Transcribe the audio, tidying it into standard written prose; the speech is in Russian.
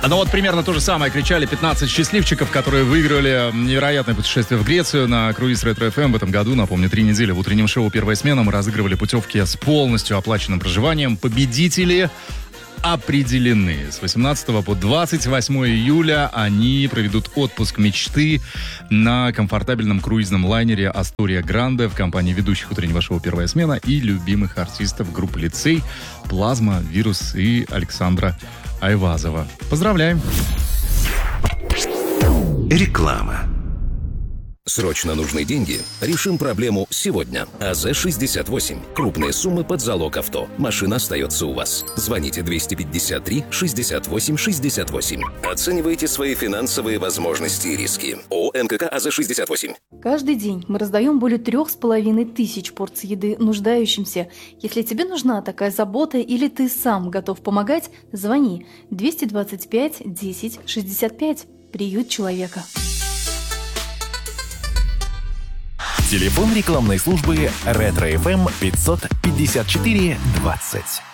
Ну вот примерно то же самое кричали 15 счастливчиков, которые выиграли невероятное путешествие в Грецию на круиз Ретро-ФМ в этом году. Напомню, 3 недели в утреннем шоу «Первая смена» мы разыгрывали путевки с полностью оплаченным проживанием. Победители определены. С 18 по 28 июля они проведут отпуск мечты на комфортабельном круизном лайнере «Астория Гранде» в компании ведущих утреннего шоу «Первая смена» и любимых артистов группы «Лицей», «Плазма», «Вирус» и Александра Айвазова. Поздравляем! Реклама. Срочно нужны деньги? Решим проблему сегодня. АЗ-68. Крупные суммы под залог авто. Машина остается у вас. Звоните 253-68-68. Оценивайте свои финансовые возможности и риски. ООО НКК АЗ-68. Каждый день мы раздаем более 3500 порций еды нуждающимся. Если тебе нужна такая забота или ты сам готов помогать, звони 225 10 65. Приют человека. Телефон рекламной службы «Ретро-ФМ» 554 20.